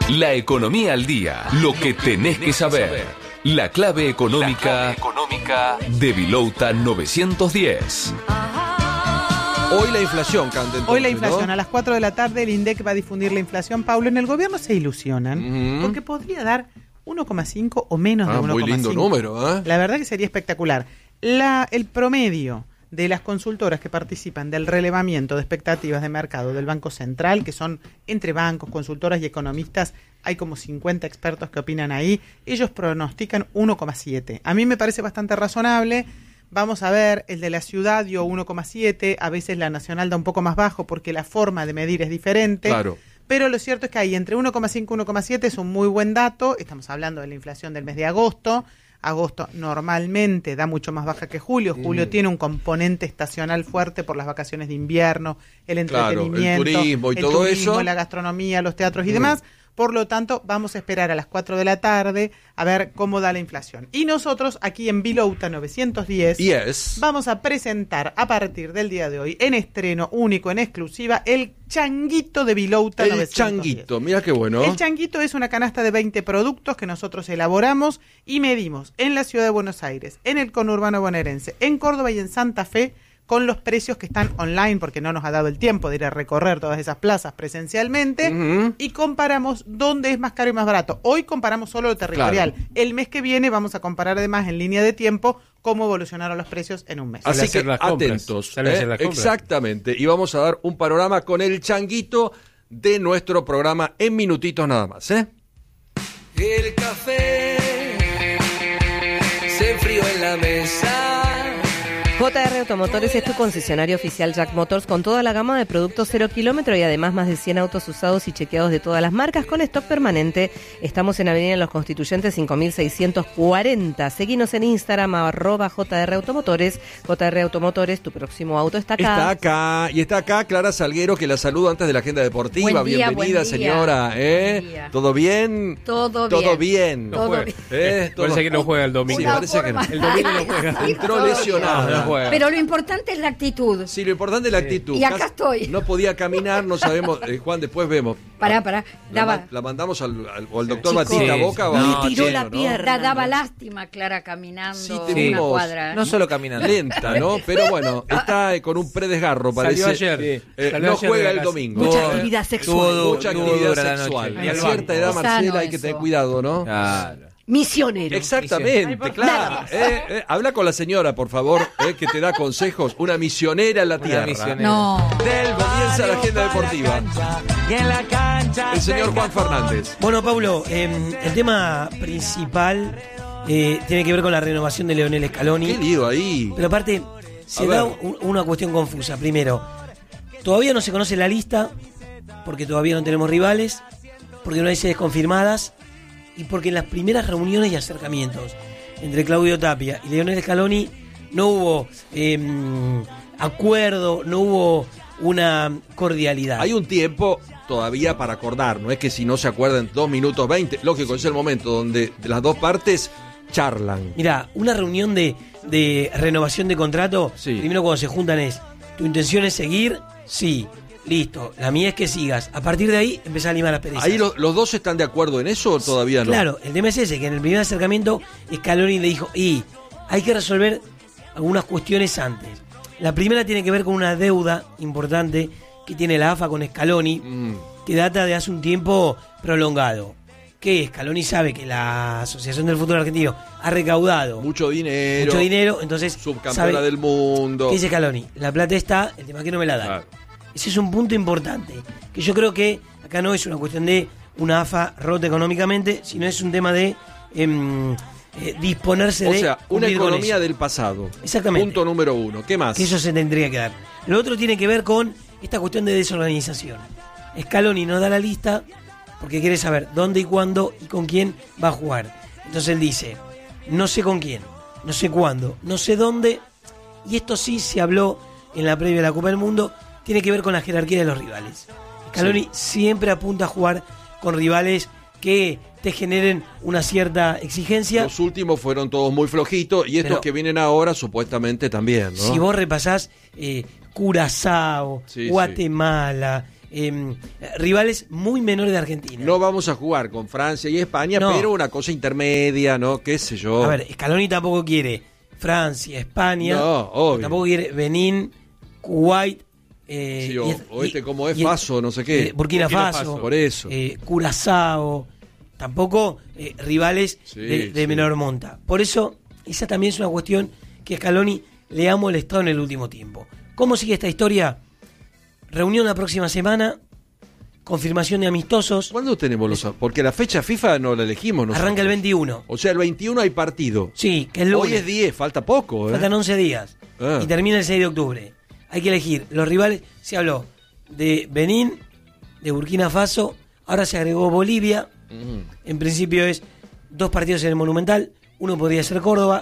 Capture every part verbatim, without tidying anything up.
La economía al día. Lo que tenés que saber. La clave económica, La clave económica de Vilouta novecientos diez. Hoy la inflación, Cande. Hoy la inflación, ¿no? A las cuatro de la tarde el INDEC va a difundir la inflación. Pablo, en el gobierno se ilusionan uh-huh. porque podría dar uno coma cinco o menos ah, de uno coma cinco. Muy lindo número, ¿eh? La verdad que sería espectacular. La, el promedio de las consultoras que participan del relevamiento de expectativas de mercado del Banco Central, que son entre bancos, consultoras y economistas, hay como cincuenta expertos que opinan ahí, ellos pronostican uno coma siete. A mí me parece bastante razonable. Vamos a ver, el de la ciudad dio uno coma siete, a veces la nacional da un poco más bajo porque la forma de medir es diferente. Claro. Pero lo cierto es que ahí entre uno coma cinco y uno coma siete es un muy buen dato. Estamos hablando de la inflación del mes de agosto. Agosto normalmente da mucho más baja que julio. Julio mm. tiene un componente estacional fuerte por las vacaciones de invierno, el entretenimiento, claro, el turismo y el todo turismo, eso. La gastronomía, los teatros y mm. demás. Por lo tanto, vamos a esperar a las cuatro de la tarde a ver cómo da la inflación. Y nosotros, aquí en Vilouta novecientos diez, yes. vamos a presentar a partir del día de hoy, en estreno único, en exclusiva, el changuito de Vilouta el novecientos diez. El changuito, mira qué bueno. El changuito es una canasta de veinte productos que nosotros elaboramos y medimos en la ciudad de Buenos Aires, en el conurbano bonaerense, en Córdoba y en Santa Fe, con los precios que están online, porque no nos ha dado el tiempo de ir a recorrer todas esas plazas presencialmente, uh-huh. y comparamos dónde es más caro y más barato. Hoy comparamos solo lo territorial. Claro. El mes que viene vamos a comparar además en línea de tiempo cómo evolucionaron los precios en un mes. Así que atentos. ¿eh? Exactamente. Y vamos a dar un panorama con el changuito de nuestro programa en minutitos nada más. ¿eh? El café se enfrió en la mesa. J R Automotores es tu concesionario oficial Jack Motors con toda la gama de productos cero kilómetro y además más de cien autos usados y chequeados de todas las marcas con stock permanente. Estamos en Avenida Los Constituyentes cinco mil seiscientos cuarenta. Seguinos en Instagram arroba J R Automotores. J R Automotores, tu próximo auto está acá. Está acá. Y está acá Clara Salguero, que la saludo antes de la agenda deportiva. Buen día, Bienvenida, buen día. señora. ¿Eh? Buen día. ¿Todo bien? Todo bien. Todo bien. Todo bien. ¿Eh? Todo... Parece que no juega el domingo. Sí, parece que no. El domingo no juega. Entró lesionada. No juega. Pero lo importante es la actitud. Sí, lo importante es la actitud. Y acá estoy. No podía caminar, no sabemos. Eh, Juan, después vemos. Pará, pará. La, Daba... la mandamos al, al, al doctor Chico, Batista sí, Boca. sí. Va, Me tiró lleno, la ¿no? pierna. Daba lástima, Clara, caminando Sí, una tenemos- cuadra. No solo caminando. Lenta, ¿no? Pero bueno, está eh, con un predesgarro, parece. Salió ayer. Sí. Eh, Salió no ayer juega de el casa. domingo. Mucha Eh, actividad sexual. Tuvo- Mucha tuvo actividad dura la sexual. noche. Y a Al cierta banco. edad, Sano Marcela, hay que eso. tener cuidado, ¿no? Claro. Misionero. Exactamente, Ay, claro. Eh, eh, habla con la señora, por favor, eh, que te da consejos. Una misionera en la Una tierra. misionera. No. Comienza la agenda deportiva. El señor Juan Fernández. Bueno, Paulo, eh, el tema principal eh, tiene que ver con la renovación de Leonel Scaloni. Qué lío ahí. Pero aparte, se A da ver. un- una cuestión confusa. Primero, todavía no se conoce la lista, porque todavía no tenemos rivales, porque no hay sedes confirmadas, y porque en las primeras reuniones y acercamientos entre Claudio Tapia y Leonel Scaloni no hubo eh, acuerdo, no hubo una cordialidad. Hay un tiempo todavía para acordar, no es que si no se acuerdan dos minutos veinte, lógico, es el momento donde las dos partes charlan. Mira, una reunión de, de renovación de contrato, Sí. primero cuando se juntan es, ¿tu intención es seguir? Sí, listo, la mía es que sigas. A partir de ahí empezás a limar las perezas. ¿Ahí lo- los dos están de acuerdo en eso o todavía no? Claro, el tema es ese, que en el primer acercamiento Scaloni le dijo, y hay que resolver algunas cuestiones antes. La primera tiene que ver con una deuda importante que tiene la A F A con Scaloni, Mm. que data de hace un tiempo prolongado. Que Scaloni sabe que la Asociación del Fútbol Argentino ha recaudado Mucho dinero. mucho dinero, entonces Subcampeona sabe- del mundo. ¿Qué dice Scaloni? La plata está, el tema es que no me la dan. Claro. Ese es un punto importante, que yo creo que acá no es una cuestión de una A F A rota económicamente, sino es un tema de em, eh, disponerse O de sea, una cumplir con economía eso. del pasado. Exactamente. Punto número uno. ¿Qué más? Que eso se tendría que dar. Lo otro tiene que ver con esta cuestión de desorganización. Scaloni no da la lista porque quiere saber dónde y cuándo y con quién va a jugar. Entonces él dice, no sé con quién, no sé cuándo, no sé dónde, y esto sí se habló en la previa de la Copa del Mundo, tiene que ver con la jerarquía de los rivales. Scaloni Sí. siempre apunta a jugar con rivales que te generen una cierta exigencia. Los últimos fueron todos muy flojitos y estos Pero- que vienen ahora supuestamente también, ¿no? Si vos repasás eh, Curazao, Sí, Guatemala, eh, rivales muy menores de Argentina. No vamos a jugar con Francia y España, no. pero una cosa intermedia, ¿no? ¿Qué sé yo? A ver, Scaloni tampoco quiere Francia, España. No, obvio. Tampoco quiere Benín, Kuwait. Eh, sí, o, y, o este y, como es y, Faso, no sé qué. Eh, Burkina, Burkina Faso, Faso. Por eso. Eh, Curazao. Tampoco eh, rivales sí, de, de sí. menor monta. Por eso, esa también es una cuestión que a Scaloni le ha molestado en el último tiempo. ¿Cómo sigue esta historia? Reunión la próxima semana, confirmación de amistosos. ¿Cuándo tenemos los...? Porque la fecha FIFA no la elegimos nosotros. Arranca el veintiuno. O sea, el veintiuno hay partido. Sí, que es lunes. Hoy es diez, falta poco, ¿eh? Faltan once días. Ah. Y termina el seis de octubre. Hay que elegir. Los rivales, se habló de Benín, de Burkina Faso, ahora se agregó Bolivia. Mm. En principio es dos partidos en el Monumental, uno podría ser Córdoba.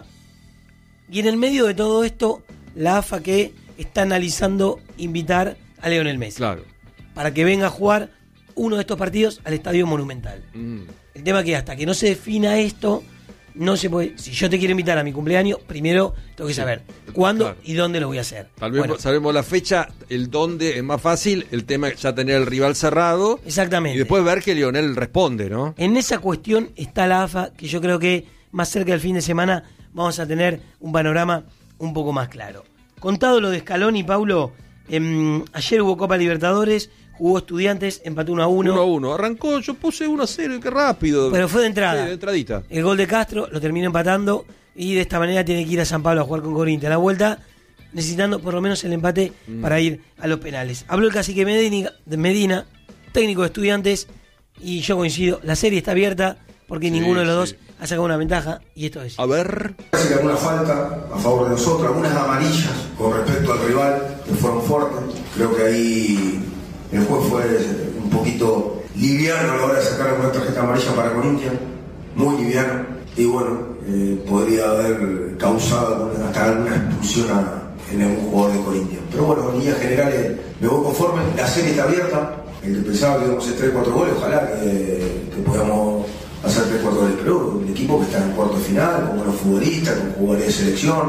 Y en el medio de todo esto, la A F A que está analizando invitar a Lionel Messi. Claro. Para que venga a jugar uno de estos partidos al Estadio Monumental. Mm. El tema es que hasta que no se defina esto, no se puede. Si yo te quiero invitar a mi cumpleaños, primero tengo que saber sí, cuándo claro. y dónde lo voy a hacer. Tal vez bueno, sabemos la fecha, el dónde es más fácil, el tema es ya tener el rival cerrado. Exactamente. Y después ver que Lionel responde, ¿no? En esa cuestión está la A F A, que yo creo que más cerca del fin de semana vamos a tener un panorama un poco más claro. Contado lo de Scaloni, Paulo, eh, ayer hubo Copa Libertadores, jugó Estudiantes, empató uno a uno. uno a uno, arrancó, yo puse uno a cero, qué rápido. Pero fue de entrada. Sí, de entradita. El gol de Castro lo terminó empatando y de esta manera tiene que ir a San Pablo a jugar con Corinthians. A la vuelta, necesitando por lo menos el empate mm. para ir a los penales. Habló el cacique Medina, Medina, técnico de Estudiantes, y yo coincido, la serie está abierta porque sí, ninguno de los sí. dos ha sacado una ventaja, y esto es. A ver. Parece que alguna falta a favor de nosotros, algunas amarillas con respecto al rival, que fueron fuertes. Creo que ahí el juez fue un poquito liviano a la hora de sacar una tarjeta amarilla para Corinthians, muy liviano, y bueno, eh, podría haber causado hasta alguna expulsión a, en algún jugador de Corinthians. Pero bueno, en líneas generales me voy conforme, la serie está abierta, el que pensaba que íbamos a hacer tres cuatro goles, ojalá que, que podamos hacer tres cuatro goles, pero el equipo que está en el cuarto de final, con buenos futbolistas, con jugadores de selección.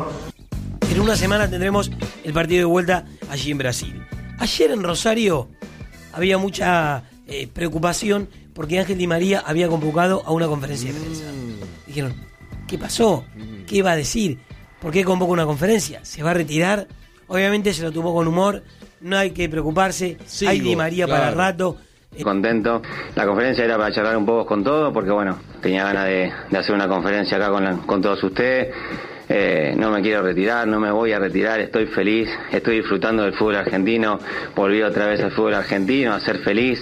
En una semana tendremos el partido de vuelta allí en Brasil. Ayer en Rosario había mucha eh, preocupación porque Ángel Di María había convocado a una conferencia de prensa. Mm. Dijeron, ¿qué pasó? Mm. ¿Qué iba a decir? ¿Por qué convocó una conferencia? ¿Se va a retirar? Obviamente se lo tomó con humor, no hay que preocuparse, Sigo, hay Di María claro. para rato. Contento. La conferencia era para charlar un poco con todos, porque bueno, tenía ganas de, de hacer una conferencia acá con, la, con todos ustedes. Eh, no me quiero retirar, no me voy a retirar, estoy feliz, estoy disfrutando del fútbol argentino, volví otra vez al fútbol argentino, a ser feliz,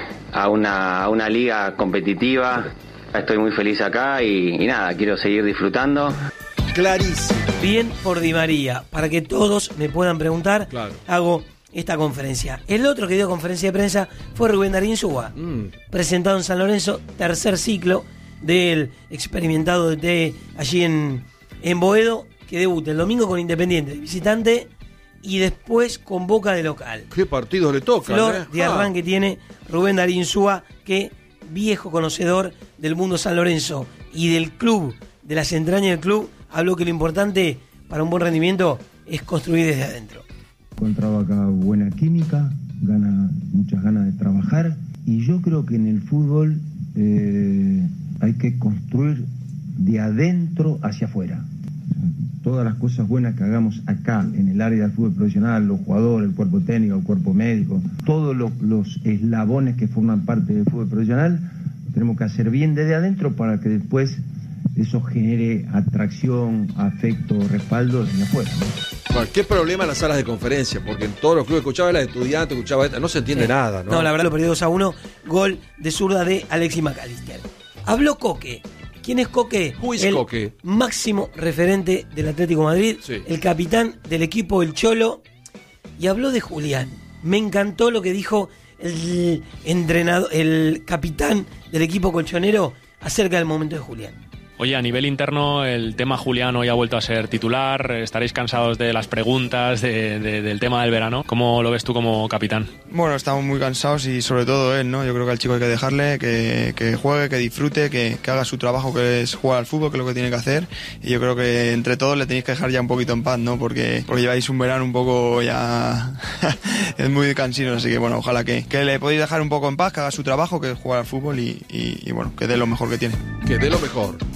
a una, a una liga competitiva, estoy muy feliz acá y, y nada, quiero seguir disfrutando. Clarísimo. Bien por Di María, para que todos me puedan preguntar, claro. hago esta conferencia. El otro que dio conferencia de prensa fue Rubén Darín Insúa, mm. presentado en San Lorenzo, tercer ciclo del experimentado D T allí en, en Boedo, que debuta el domingo con Independiente de visitante y después con Boca de local. ¿Qué partidos le toca? Flor eh? de arranque ah. tiene Rubén Darín Insúa, que viejo conocedor del mundo San Lorenzo y del club, de las entrañas del club, habló que lo importante para un buen rendimiento es construir desde adentro. Encontraba acá buena química, gana, muchas ganas de trabajar, y yo creo que en el fútbol eh, hay que construir de adentro hacia afuera. Todas las cosas buenas que hagamos acá en el área del fútbol profesional, los jugadores, el cuerpo técnico, el cuerpo médico, todos los, los eslabones que forman parte del fútbol profesional, tenemos que hacer bien desde adentro para que después eso genere atracción, afecto, respaldo desde afuera, ¿no? Bueno, ¿qué problema en las salas de conferencia? Porque en todos los clubes escuchaba la de estudiantes, escuchaba esta, no se entiende sí. nada, ¿no? No, la verdad lo perdió dos a uno, gol de zurda de Alexis McAllister. Habló Coque. ¿Quién es Coque? Who is el Coque? Máximo referente del Atlético de Madrid, sí. el capitán del equipo El Cholo, y habló de Julián. Me encantó lo que dijo el entrenador, el capitán del equipo colchonero acerca del momento de Julián. Oye, a nivel interno, el tema Julián hoy ha vuelto a ser titular. Estaréis cansados de las preguntas, de, de, del tema del verano. ¿Cómo lo ves tú como capitán? Bueno, estamos muy cansados y sobre todo él, ¿no? Yo creo que al chico hay que dejarle que, que juegue, que disfrute, que, que haga su trabajo, que es jugar al fútbol, que es lo que tiene que hacer. Y yo creo que entre todos le tenéis que dejar ya un poquito en paz, ¿no? Porque, porque lleváis un verano un poco ya... es muy cansino, así que bueno, ojalá que, que le podéis dejar un poco en paz, que haga su trabajo, que es jugar al fútbol y, y, y bueno, que dé lo mejor que tiene. Que dé lo mejor.